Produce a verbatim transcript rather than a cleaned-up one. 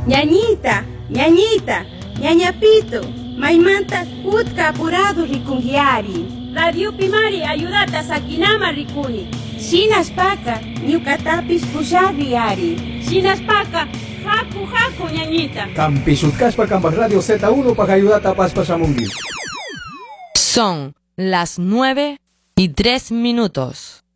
Ñañita, ñañita, ñañapito, maymanta kutka apurado rikungiari. Radio Pimari ayudata sakinama rikuni. Shinaspaka, ñukatapis pusharriari. Shinaspaka, haku haku ñañita. Campisutcaspa Campas Radio Z uno para ayudata paspasamungi. Son las nueve y tres minutos.